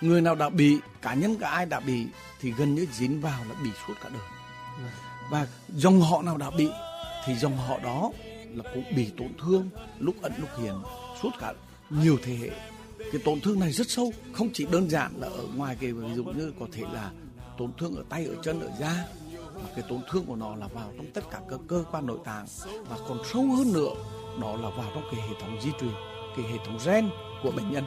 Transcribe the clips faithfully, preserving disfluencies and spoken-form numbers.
Người nào đã bị, cá nhân cả ai đã bị thì gần như dính vào là bị suốt cả đời. Và dòng họ nào đã bị thì dòng họ đó là cũng bị tổn thương lúc ẩn lúc hiện suốt cả nhiều thế hệ. Cái tổn thương này rất sâu, không chỉ đơn giản là ở ngoài cái ví dụ như có thể là tổn thương ở tay, ở chân, ở da, mà cái tổn thương của nó là vào trong tất cả các cơ quan nội tạng, và còn sâu hơn nữa đó là vào trong cái hệ thống di truyền, cái hệ thống gen của bệnh nhân.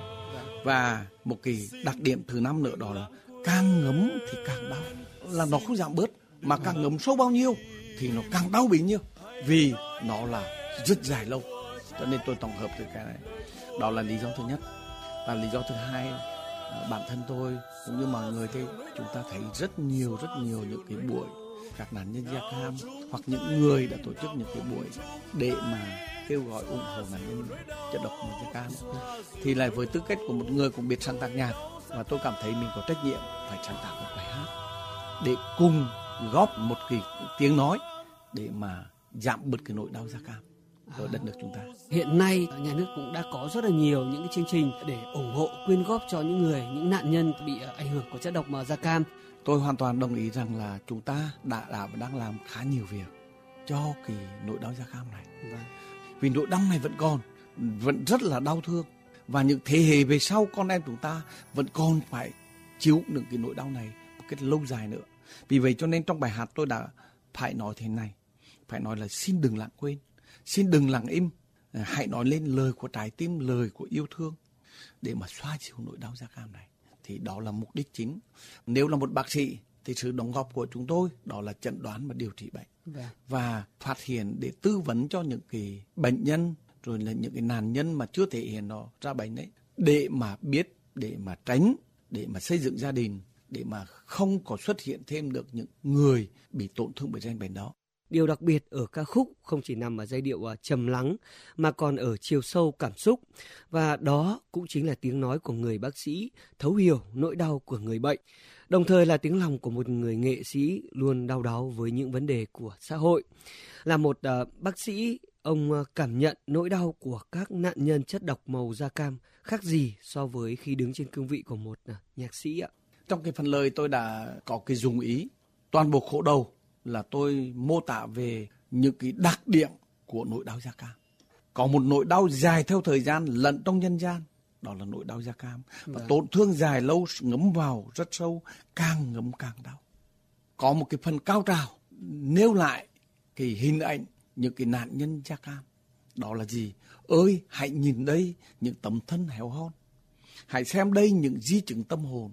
Và một cái đặc điểm thứ năm nữa đó là càng ngấm thì càng đau, là nó không giảm bớt, mà càng ngấm sâu bao nhiêu thì nó càng đau bấy nhiêu, vì nó là rất dài lâu. Cho nên tôi tổng hợp từ cái này, đó là lý do thứ nhất. Và lý do thứ hai, bản thân tôi cũng như mọi người thì chúng ta thấy rất nhiều rất nhiều những cái buổi các nạn nhân da cam hoặc những người đã tổ chức những cái buổi để mà kêu gọi ủng hộ nạn nhân chất độc màu da cam, thì lại với tư cách của một người cũng biết sáng tác nhạc, và tôi cảm thấy mình có trách nhiệm phải sáng tác một bài hát để cùng góp một cái tiếng nói để mà giảm bớt cái nỗi đau da cam ở đất nước chúng ta. Hiện nay nhà nước cũng đã có rất là nhiều những cái chương trình để ủng hộ quyên góp cho những người, những nạn nhân bị ảnh hưởng của chất độc màu da cam. Tôi hoàn toàn đồng ý rằng là chúng ta đã, đã và đang làm khá nhiều việc cho cái nỗi đau da cam này. Vâng. Vì nỗi đau này vẫn còn, vẫn rất là đau thương, và những thế hệ về sau con em chúng ta vẫn còn phải chịu đựng cái nỗi đau này một cách lâu dài nữa. Vì vậy cho nên trong bài hát tôi đã phải nói thế này, phải nói là xin đừng lãng quên, xin đừng lặng im, hãy nói lên lời của trái tim, lời của yêu thương để mà xoa dịu nỗi đau da cam này. Thì đó là mục đích chính. Nếu là một bác sĩ thì sự đóng góp của chúng tôi đó là chẩn đoán và điều trị bệnh, Vâng. và phát hiện để tư vấn cho những cái bệnh nhân, rồi là những cái nạn nhân mà chưa thể hiện nó ra bệnh đấy, để mà biết, để mà tránh, để mà xây dựng gia đình, để mà không có xuất hiện thêm được những người bị tổn thương bởi gen bệnh đó. Điều đặc biệt ở ca khúc không chỉ nằm ở giai điệu trầm lắng mà còn ở chiều sâu cảm xúc, và đó cũng chính là tiếng nói của người bác sĩ thấu hiểu nỗi đau của người bệnh, đồng thời là tiếng lòng của một người nghệ sĩ luôn đau đáu với những vấn đề của xã hội. Là một uh, bác sĩ, ông uh, cảm nhận nỗi đau của các nạn nhân chất độc màu da cam khác gì so với khi đứng trên cương vị của một uh, nhạc sĩ ạ? Trong cái phần lời tôi đã có cái dùng ý toàn bộ khổ đầu là tôi mô tả về những cái đặc điểm của nỗi đau da cam. Có một nỗi đau dài theo thời gian lẫn trong nhân gian, đó là nỗi đau da cam. Và Vâng. tổn thương dài lâu ngấm vào rất sâu, càng ngấm càng đau. Có một cái phần cao trào nêu lại cái hình ảnh những cái nạn nhân da cam. Đó là gì? Ơi, hãy nhìn đây những tấm thân héo hon. Hãy xem đây những di chứng tâm hồn.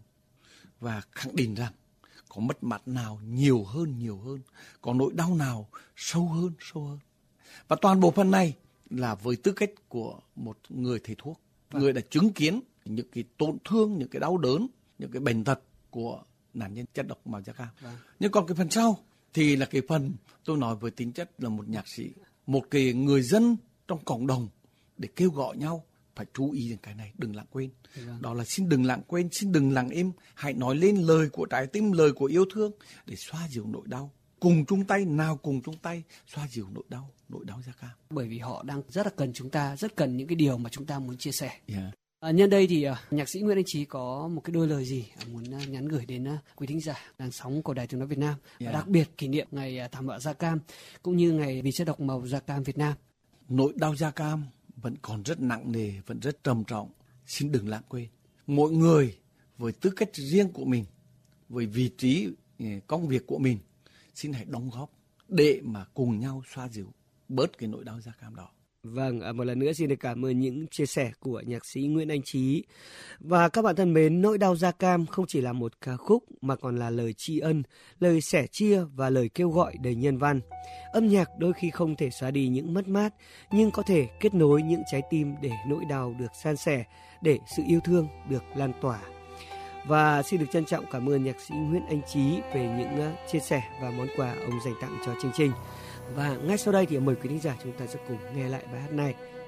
Và khẳng định rằng có mất mát nào nhiều hơn nhiều hơn, có nỗi đau nào sâu hơn sâu hơn. Và toàn bộ phần này là với tư cách của một người thầy thuốc, vâng. người đã chứng kiến những cái tổn thương, những cái đau đớn, những cái bệnh tật của nạn nhân chất độc màu da cam. Vâng. Nhưng còn cái phần sau thì là cái phần tôi nói với tính chất là một nhạc sĩ, một cái người dân trong cộng đồng để kêu gọi nhau phải chú ý đến cái này, đừng lãng quên. Vâng. Đó là xin đừng lãng quên, xin đừng lặng im, hãy nói lên lời của trái tim, lời của yêu thương để xoa dịu nỗi đau. Cùng chung tay, nào cùng chung tay xoa dịu nỗi đau, nỗi đau da cam. Bởi vì họ đang rất là cần chúng ta, rất cần những cái điều mà chúng ta muốn chia sẻ. Yeah. À, nhân đây thì uh, nhạc sĩ Nguyễn Anh Trí có một cái đôi lời gì muốn uh, nhắn gửi đến uh, quý thính giả đang sóng của Đài Tiếng nói Việt Nam, yeah. và đặc biệt kỷ niệm ngày uh, thảm họa da cam cũng như ngày vì chất độc màu da cam Việt Nam. Nỗi đau da cam vẫn còn rất nặng nề, vẫn rất trầm trọng. Xin đừng lãng quên. Mỗi người với tư cách riêng của mình, với vị trí công việc của mình, xin hãy đóng góp để mà cùng nhau xoa dịu bớt cái nỗi đau da cam đó. Vâng, một lần nữa xin được cảm ơn những chia sẻ của nhạc sĩ Nguyễn Anh Trí. Và các bạn thân mến, nỗi đau da cam không chỉ là một ca khúc mà còn là lời tri ân, lời sẻ chia và lời kêu gọi đầy nhân văn. Âm nhạc đôi khi không thể xóa đi những mất mát, nhưng có thể kết nối những trái tim để nỗi đau được san sẻ, để sự yêu thương được lan tỏa. Và xin được trân trọng cảm ơn nhạc sĩ Nguyễn Anh Trí về những chia sẻ và món quà ông dành tặng cho chương trình. Và ngay sau đây thì mời quý thính giả chúng ta sẽ cùng nghe lại bài hát này